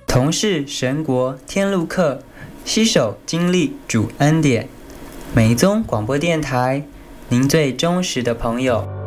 同是神国天路客，携手经历主恩典。美宗广播电台，您最忠实的朋友。